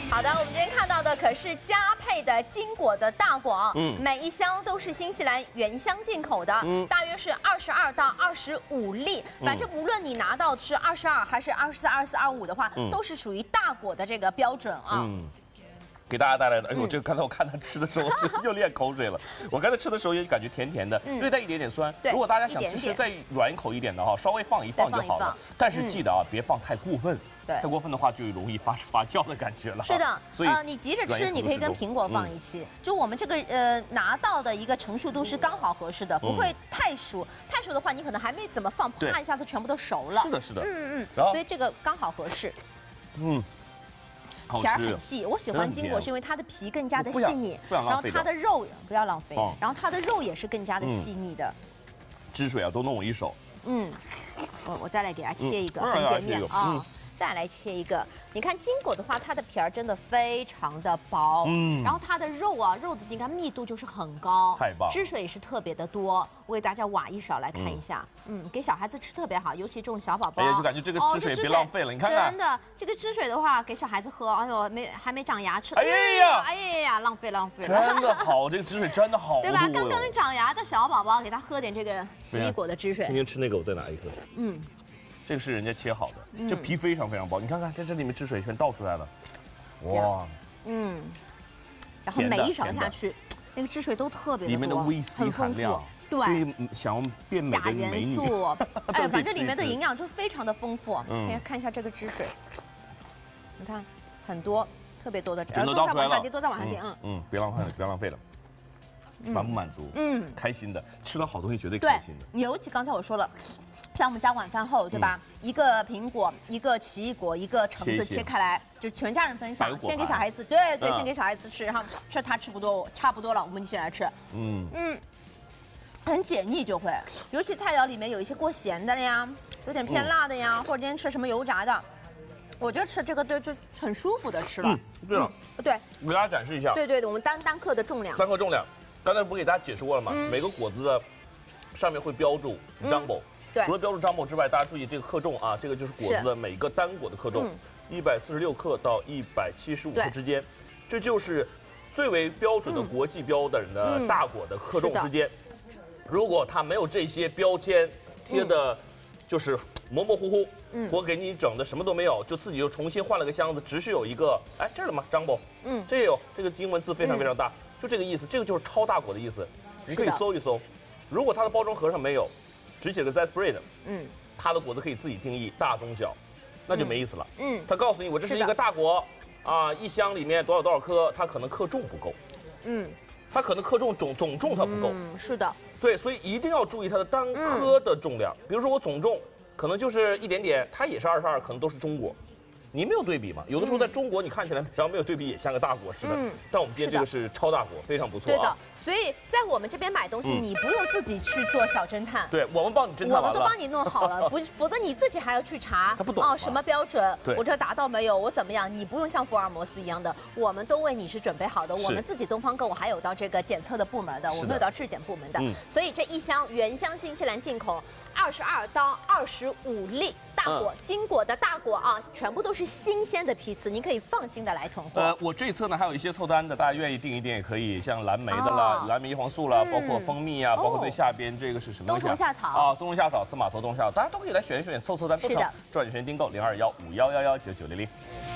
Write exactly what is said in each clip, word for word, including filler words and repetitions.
好的，我们今天看到的可是佳沛的金果的大果，嗯，每一箱都是新西兰原箱进口的，嗯，大约是二十二到二十五粒，反正无论你拿到是二十二还是二十四、二十四、二十五的话，嗯、都是属于大果的这个标准啊。嗯给大家带来的，哎呦，这个刚才我看他吃的时候又咽口水了。我刚才吃的时候也感觉甜甜的，略带一点点酸。如果大家想吃再软口一点的哈，稍微放一放就好了。但是记得啊，别放太过分，太过分的话就容易发发酵的感觉了。 是的，所以呃，你急着吃，你可以跟苹果放一起。就我们这个呃拿到的一个成熟度是刚好合适的，不会太熟。太熟的话，你可能还没怎么放，啪一下子全部都熟了。 是的，是的。 嗯嗯，所以这个刚好合适。嗯。 皮儿很细，我喜欢金果是因为它的皮更加的细腻，然后它的肉不要浪费，然后它的肉也是更加的细腻的。 汁水啊，都弄我一手。嗯， 我我再来给它切一个横截面啊。 再来切一个，你看金果的话，它的皮儿真的非常的薄，嗯，然后它的肉啊，肉的你看密度就是很高， 太棒， 汁水也是特别的多。我给大家挖一勺来看一下，嗯，嗯给小孩子吃特别好，尤其这种小宝宝， 哎呀，就感觉这个汁水别浪费了，哦、你看看， 真的，这个汁水的话给小孩子喝，哎呦，没还没长牙吃， 哎呀， 哎呀呀，浪费浪费了，真的好，这个汁水真的好， 对吧？刚刚长牙的小宝宝，给他喝点这个奇异果的汁水。 天天吃那个，我再拿一颗，嗯。 这个是人家切好的，这皮非常非常薄，你看看，这这里面汁水全倒出来了，哇，嗯， 然后每一勺下去，那个汁水都特别的多， 里面的维 C 含量， 对， 想要变美的美女， 钾元素，哎，反正里面的营养就非常的丰富。嗯，看一下这个汁水，你看很多，特别多的汁， 都倒出来了， 多再往下点，嗯嗯，别浪费了，别浪费了。 满不满足？嗯，开心的，吃到好东西绝对开心的。 尤其刚才我说了，像我们家晚饭后，对吧？一个苹果，一个奇异果，一个橙子切开来，就全家人分享。先给小孩子，对对，先给小孩子吃，然后吃他吃不多，差不多了，我们一起来吃。嗯嗯，很解腻就会，尤其菜肴里面有一些过咸的呀，有点偏辣的呀，或者今天吃什么油炸的。 我觉得吃这个对就很舒服的吃了。 嗯，对了， 对， 我给大家展示一下。 对对对，我们单单克的重量。 单克重量，刚才不给大家解释过了吗？每个果子的上面会标注 jumbo， 对， 除了标注 jumbo 之外，大家注意这个克重啊，这个就是果子的每个单果的克重，一百四十六克到一百七十五克之间，这就是最为标准的国际标准的大果的克重之间。如果它没有这些标签贴的，就是模模糊糊。 我给你整的什么都没有，就自己又重新换了个箱子，只是有一个，哎，这儿了吗 ？Jumbo， 嗯，这也有，这个英文字非常非常大，就这个意思，这个就是超大果的意思。你可以搜一搜，如果它的包装盒上没有，只写个 Zespread， 嗯，它的果子可以自己定义大中小，那就没意思了。嗯，它告诉你我这是一个大果，啊，一箱里面多少多少颗，它可能克重不够，嗯，它可能克重总总重它不够， 嗯，是的， 对，所以一定要注意它的单颗的重量，比如说我总重。 可能就是一点点，它也是二十二，可能都是中果，你没有对比嘛？有的时候在中国你看起来只要没有对比也像个大果似的，嗯、但我们今天这个是超大果，非常不错、啊。 对的，所以在我们这边买东西，嗯、你不用自己去做小侦探， 对我们帮你侦探完了， 我们都帮你弄好了，不，否则你自己还要去查， 他不懂哦什么标准， 对我这达到没有，我怎么样？你不用像福尔摩斯一样的，我们都为你是准备好的。我们自己东方购物还有到这个检测的部门的，我们有到质检部门的，嗯、所以这一箱原箱新西兰进口。 二十二到二十五粒大果，嗯、金果的大果啊，全部都是新鲜的批次，您可以放心的来囤货。 呃，我这一侧呢还有一些凑单的，大家愿意订一订也可以，像蓝莓的啦、哦、蓝莓叶黄素啦，嗯、包括蜂蜜啊，哦、包括最下边这个是什么东西、啊？ 冬虫夏草啊，冬虫夏草、司马头冬虫夏草，大家都可以来选一选，凑凑单都成。赚钱订购零二幺五幺幺幺九九零零。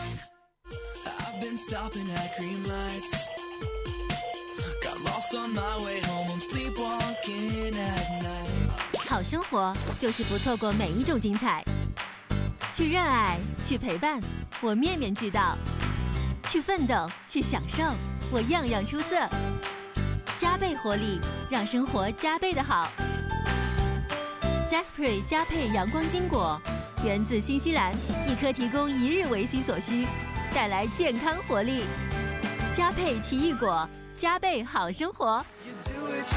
好生活就是不错过每一种精彩，去热爱，去陪伴，我面面俱到；去奋斗，去享受，我样样出色。加倍活力，让生活加倍的好。Zespread 加倍阳光金果，源自新西兰，一颗提供一日维 C 所需，带来健康活力。加倍奇异果，加倍好生活。